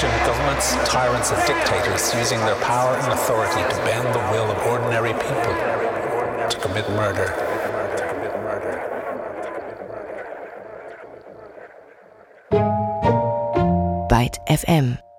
imagine governments, tyrants, and dictators using their power and authority to bend the will of ordinary people to commit murder. Byte FM